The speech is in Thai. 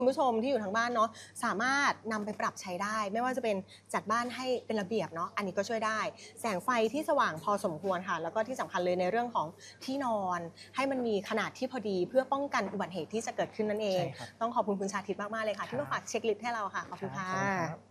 คุณผู้ชมที่อยู่ทางบ้านเนาะสามารถนำไปปรับใช้ได้ไม่ว่าจะเป็นจัดบ้านให้เป็นระเบียบเนาะอันนี้ก็ช่วยได้แสงไฟที่สว่างพอสมควรค่ะแล้วก็ที่สำคัญเลยในเรื่องของที่นอนให้มันมีขนาดที่พอดีเพื่อป้องกันอุบัติเหตุที่จะเกิดขึ้นนั่นเองต้องขอบคุณคุณชาทิตมากๆเลยค่ะที่มาฝากเช็คลิสต์ให้เราค่ะขอบคุณค่ะ